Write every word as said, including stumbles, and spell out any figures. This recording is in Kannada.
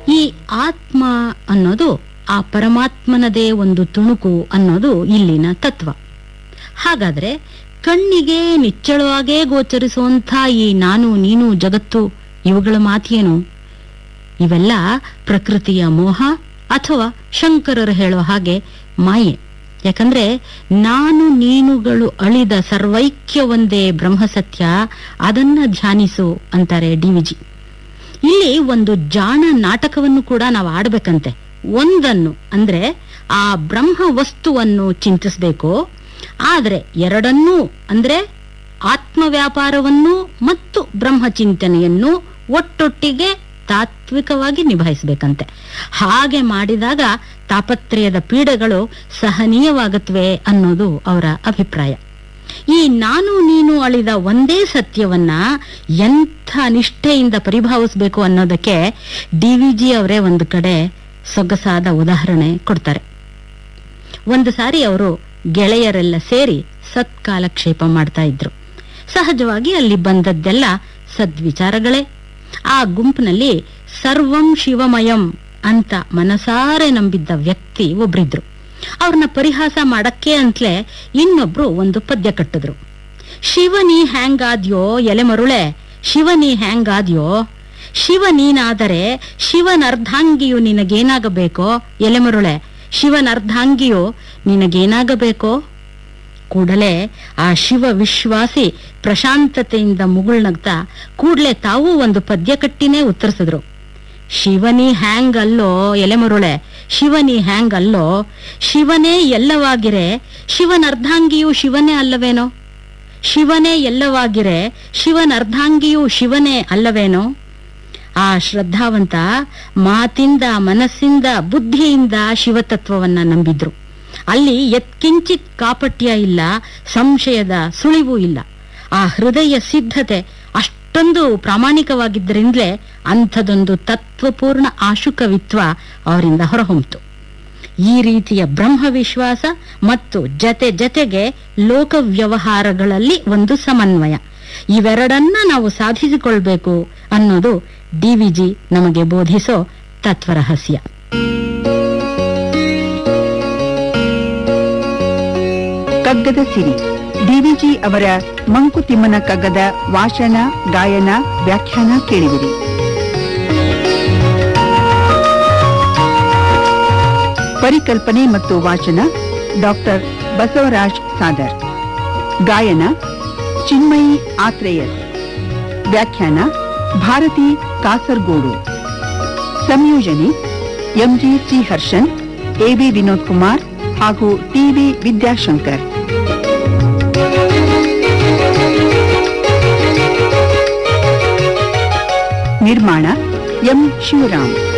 ಈ ಆತ್ಮ ಅನ್ನೋದು ಆ ಪರಮಾತ್ಮನದೇ ಒಂದು ತುಣುಕು ಅನ್ನೋದು ಇಲ್ಲಿನ ತತ್ವ. ಹಾಗಾದ್ರೆ ಕಣ್ಣಿಗೆ ನಿಚ್ಚಳವಾಗೇ ಗೋಚರಿಸುವಂಥ ಈ ನಾನು ನೀನು ಜಗತ್ತು ಇವುಗಳ ಮಾತೇನು? ಇವೆಲ್ಲ ಪ್ರಕೃತಿಯ ಮೋಹ ಅಥವಾ ಶಂಕರರು ಹೇಳೋ ಹಾಗೆ ಮಾಯೆ. ಯಾಕಂದ್ರೆ ನಾನು ನೀನುಗಳು ಅಳಿದ ಸರ್ವೈಕ್ಯ ಒಂದೇ ಬ್ರಹ್ಮಸತ್ಯ, ಅದನ್ನ ಧ್ಯಾನಿಸು ಅಂತಾರೆ ಡಿ ವಿಜಿ. ಇಲ್ಲಿ ಒಂದು ಜಾಣ ನಾಟಕವನ್ನು ಕೂಡ ನಾವು ಆಡ್ಬೇಕಂತೆ. ಒಂದನ್ನು ಅಂದ್ರೆ ಆ ಬ್ರಹ್ಮ ವಸ್ತುವನ್ನು ಚಿಂತಿಸಬೇಕು, ಆದ್ರೆ ಎರಡನ್ನೂ ಅಂದ್ರೆ ಆತ್ಮ ವ್ಯಾಪಾರವನ್ನು ಮತ್ತು ಬ್ರಹ್ಮಚಿಂತನೆಯನ್ನು ಒಟ್ಟೊಟ್ಟಿಗೆ ತಾತ್ವಿಕವಾಗಿ ನಿಭಾಯಿಸಬೇಕಂತೆ. ಹಾಗೆ ಮಾಡಿದಾಗ ತಾಪತ್ರಯದ ಪೀಡೆಗಳು ಸಹನೀಯವಾಗತ್ವೆ ಅನ್ನೋದು ಅವರ ಅಭಿಪ್ರಾಯ. ಈ ನಾನು ನೀನು ಅಳಿದ ಒಂದೇ ಸತ್ಯವನ್ನ ಎಂಥ ನಿಷ್ಠೆಯಿಂದ ಪರಿಭಾವಿಸಬೇಕು ಅನ್ನೋದಕ್ಕೆ ಡಿ ವಿ ಜಿ ಅವರೇ ಒಂದು ಕಡೆ ಸೊಗಸಾದ ಉದಾಹರಣೆ ಕೊಡ್ತಾರೆ. ಒಂದು ಸಾರಿ ಅವರು ಗೆಳೆಯರೆಲ್ಲ ಸೇರಿ ಸತ್ಕಾಲಕ್ಷೇಪ ಮಾಡ್ತಾ ಇದ್ರು. ಸಹಜವಾಗಿ ಅಲ್ಲಿ ಬಂದದ್ದೆಲ್ಲ ಸದ್ವಿಚಾರಗಳೇ. ಆ ಗುಂಪಿನಲ್ಲಿ ಸರ್ವಂ ಶಿವಮಯಂ ಅಂತ ಮನಸಾರೆ ನಂಬಿದ್ದ ವ್ಯಕ್ತಿ ಒಬ್ರಿದ್ರು. ಅವ್ರನ್ನ ಪರಿಹಾಸ ಮಾಡಕ್ಕೆ ಅಂತಲೇ ಇನ್ನೊಬ್ರು ಒಂದು ಪದ್ಯ ಕಟ್ಟಿದ್ರು. ಶಿವನೀ ಹ್ಯಾಂಗಾದ್ಯೋ ಎಲೆ ಮರುಳೆ, ಶಿವನೀ ಹ್ಯಾಂಗಾದ್ಯೋ, ಶಿವ ನೀನಾದರೆ ಶಿವನರ್ಧಾಂಗಿಯು ನಿನಗೇನಾಗಬೇಕೋ ಎಲೆ ಮರುಳೆ, ಶಿವನರ್ಧಾಂಗಿಯು ನಿನಗೇನಾಗಬೇಕೋ. ಕೂಡಲೇ ಆ ಶಿವ ವಿಶ್ವಾಸಿ ಪ್ರಶಾಂತತೆಯಿಂದ ಮುಗುಳ್ನಗ್ತಾ ಕೂಡ್ಲೆ ತಾವೂ ಒಂದು ಪದ್ಯ ಕಟ್ಟಿನೇ ಉತ್ತರಿಸಿದ್ರು. ಶಿವನಿ ಹ್ಯಾಂಗ್ ಅಲ್ಲೋ ಎಲೆ ಮರುಳೆ, ಶಿವನಿ ಹ್ಯಾಂಗ್ ಅಲ್ಲೋ, ಶಿವನೇ ಎಲ್ಲವಾಗಿರೆ ಶಿವನರ್ಧಾಂಗಿಯು ಶಿವನೇ ಅಲ್ಲವೇನೋ, ಶಿವನೇ ಎಲ್ಲವಾಗಿರೆ ಶಿವನರ್ಧಾಂಗಿಯು ಶಿವನೇ ಅಲ್ಲವೇನೋ. ಆ ಶ್ರದ್ಧಾವಂತ ಮಾತಿಂದ ಮನಸ್ಸಿಂದ ಬುದ್ಧಿಯಿಂದ ಶಿವತತ್ವವನ್ನ ನಂಬಿದ್ರು. ಅಲ್ಲಿ ಯತ್ಕಿಂಚಿತ್ ಕಾಪಟ್ಯ ಇಲ್ಲ, ಸಂಶಯದ ಸುಳಿವೂ ಇಲ್ಲ. ಆ ಹೃದಯ ಸಿದ್ಧತೆ ಅಷ್ಟೊಂದು ಪ್ರಾಮಾಣಿಕವಾಗಿದ್ದರಿಂದಲೇ ಅಂಥದೊಂದು ತತ್ವಪೂರ್ಣ ಆಶುಕವಿತ್ವ ಅವರಿಂದ ಹೊರಹೊಮ್ಮಿತು. ಈ ರೀತಿಯ ಬ್ರಹ್ಮ ವಿಶ್ವಾಸ ಮತ್ತು ಜತೆ ಜತೆಗೆ ಲೋಕ ವ್ಯವಹಾರಗಳಲ್ಲಿ ಒಂದು ಸಮನ್ವಯ, ಇವೆರಡನ್ನ ನಾವು ಸಾಧಿಸಿಕೊಳ್ಬೇಕು ಅನ್ನೋದು ಡಿ ವಿ ಜಿ ನಮಗೆ ಬೋಧಿಸೋ ತತ್ವರಹಸ್ಯ. ಕಗ್ಗದ ಸಿರಿ ಡಿ ವಿ ಜಿ ಅವರ ಮಂಕುತಿಮ್ಮನ ಕಗ್ಗದ ವಾಚನ, ಗಾಯನ, ವ್ಯಾಖ್ಯಾನ ಕೇಳಿದಿರಿ. ಪರಿಕಲ್ಪನೆ ಮತ್ತು ವಾಚನ ಡಾಕ್ಟರ್ ಬಸವರಾಜ್ ಸಾದರ್. ಗಾಯನ ಚಿನ್ಮಯಿ ಆತ್ರೇಯರ್. ವ್ಯಾಖ್ಯಾನ ಭಾರತಿ ಕಾಸರಗೋಡು. ಸಂಯೋಜನೆ ಎಂಜಿ ಸಿ ಹರ್ಷನ್, ಎವಿ ವಿನೋದ್ ಕುಮಾರ್ ಹಾಗೂ ಟಿವಿ ವಿದ್ಯಾಶಂಕರ್. ನಿರ್ಮಾಣ ಎಂ ಶಿವರಾಮ್.